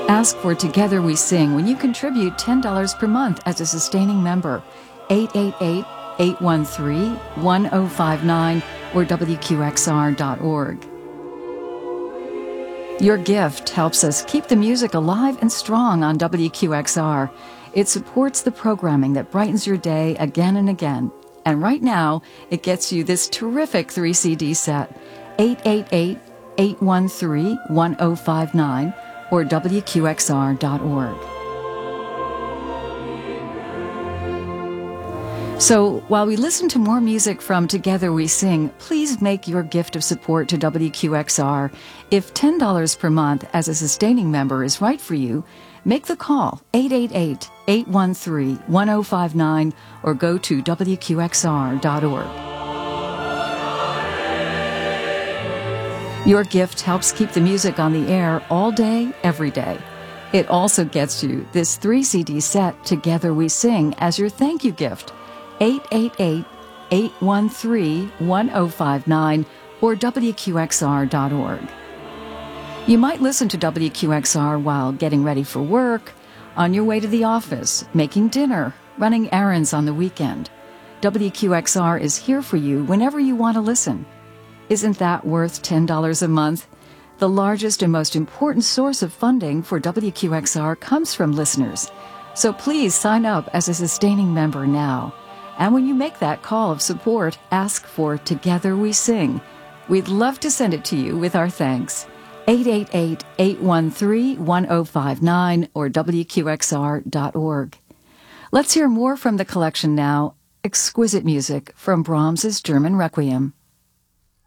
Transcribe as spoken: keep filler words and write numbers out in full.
Ask for Together We Sing when you contribute ten dollars per month as a sustaining member. eight eight eight, eight one three, one zero five nine or W Q X R dot org. Your gift helps us keep the music alive and strong on W Q X R. It supports the programming that brightens your day again and again. And right now, it gets you this terrific three C D set, eight eight eight, eight one three, one zero five nine or W Q X R dot org. So while we listen to more music from Together We Sing, please make your gift of support to W Q X R. If ten dollars per month as a sustaining member is right for you, make the call eight eight eight, eight one three, one zero five nine or go to W Q X R dot org. Your gift helps keep the music on the air all day, every day. It also gets you this three C D set, Together We Sing, as your thank you gift. eight eight eight, eight one three, one zero five nine or W Q X R dot org. You might listen to W Q X R while getting ready for work, on your way to the office, making dinner, running errands on the weekend. W Q X R is here for you whenever you want to listen. Isn't that worth ten dollars a month? The largest and most important source of funding for W Q X R comes from listeners. So please sign up as a sustaining member now. And when you make that call of support, ask for Together We Sing. We'd love to send it to you with our thanks. eight eight eight, eight one three, one zero five nine or W Q X R dot org. Let's hear more from the collection now. Exquisite music from Brahms's German Requiem.